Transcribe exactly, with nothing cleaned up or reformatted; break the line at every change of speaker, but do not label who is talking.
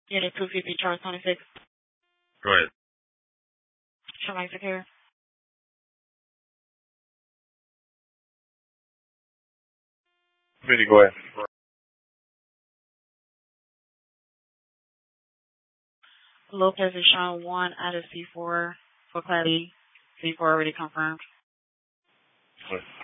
Unit two fifty, Charles twenty-six.
Go ahead.
Show my secure.
Ready, go ahead.
Lopez is showing one out of C four for clarity. C four already confirmed.
Go ahead.